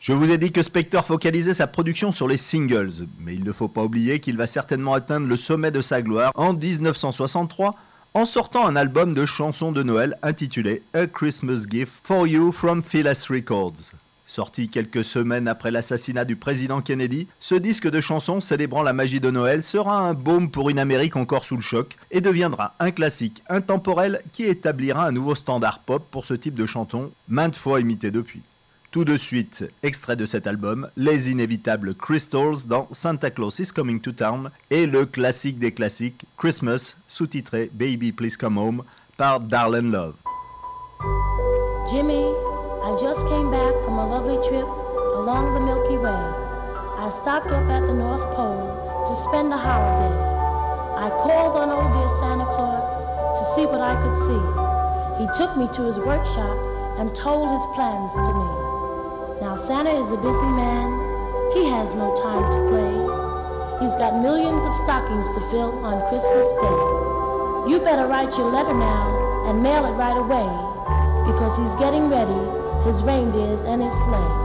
Je vous ai dit que Spector focalisait sa production sur les singles, mais il ne faut pas oublier qu'il va certainement atteindre le sommet de sa gloire en 1963 en sortant un album de chansons de Noël intitulé A Christmas Gift for You from Phyllis Records. Sorti quelques semaines après l'assassinat du président Kennedy, ce disque de chansons célébrant la magie de Noël sera un baume pour une Amérique encore sous le choc et deviendra un classique intemporel qui établira un nouveau standard pop pour ce type de chanson, maintes fois imité depuis. Tout de suite, extrait de cet album, les inévitables Crystals dans Santa Claus is Coming to Town et le classique des classiques Christmas, sous-titré Baby Please Come Home par Darlene Love. Jimmy, I just came back from a lovely trip along the Milky Way. I stopped off at the North Pole to spend the holiday. I called on old dear Santa Claus to see what I could see. He took me to his workshop and told his plans to me. Now Santa is a busy man, he has no time to play. He's got millions of stockings to fill on Christmas Day. You better write your letter now and mail it right away, because he's getting ready, his reindeers and his sleigh.